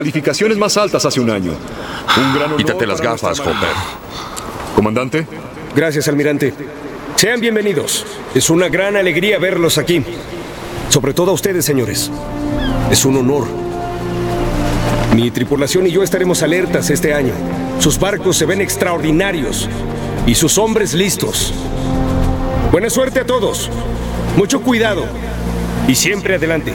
Calificaciones más altas hace un año. Un gran honor. Quítate las para gafas, nuestra Hopper. marina. Comandante, Gracias, almirante. Sean bienvenidos. Es una gran alegría verlos aquí. Sobre todo a ustedes, señores. Es un honor. Mi tripulación y yo estaremos alertas este año. Sus barcos se ven extraordinarios y sus hombres listos. Buena suerte a todos. Mucho cuidado y siempre adelante.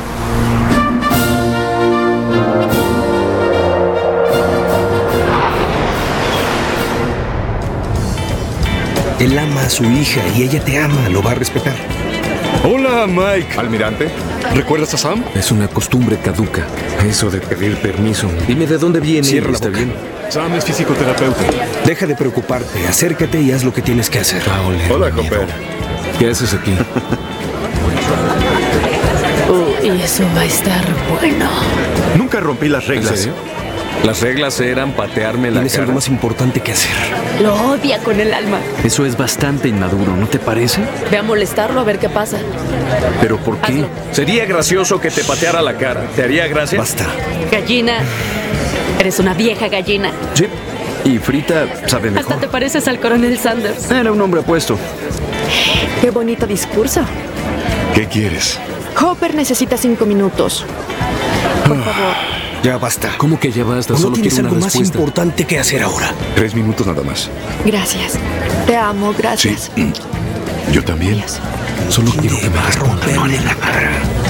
Él ama a su hija y ella te ama, lo va a respetar. hola Mike. Almirante, ¿Recuerdas a Sam? Es una costumbre caduca. Eso de pedir permiso. Dime de dónde viene. Cierra la ¿Está boca. bien? Sam es fisioterapeuta. Deja de preocuparte, acércate y haz lo que tienes que hacer. hola, Hopper. ¿Qué haces aquí? Y eso va a estar bueno. Nunca rompí las ¿En reglas. serio? Las reglas eran patearme la Tienes cara. algo más importante que hacer. Lo odia con el alma. Eso es bastante inmaduro, ¿no te parece? Ve a molestarlo a ver qué pasa. ¿Pero por qué? Hazlo. Sería gracioso que te pateara la cara. ¿Te haría gracia? Basta. Gallina. Eres una vieja gallina. Sí. Y Frita sabe Hasta mejor. te pareces al coronel Sanders. Era un hombre apuesto. Qué bonito discurso. ¿Qué quieres? Hopper necesita 5 minutos. Por favor. Ya basta. ¿Cómo que ya basta? ¿No Solo tienes quiero algo una más respuesta. importante que hacer ahora? 3 minutos nada más. Gracias. Te amo, gracias. Yo también. Solo quiero que me responda. Romperle la cara.